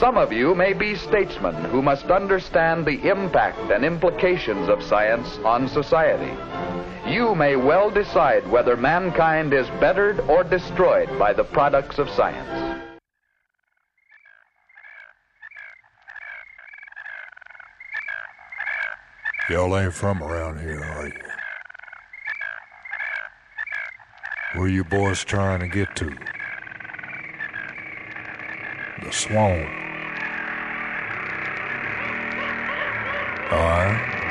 Some of you may be statesmen who must understand the impact and implications of science on society. You may well decide whether mankind is bettered or destroyed by the products of science. Y'all ain't from around here, are you? Where you boys trying to get to? The swamp. All right.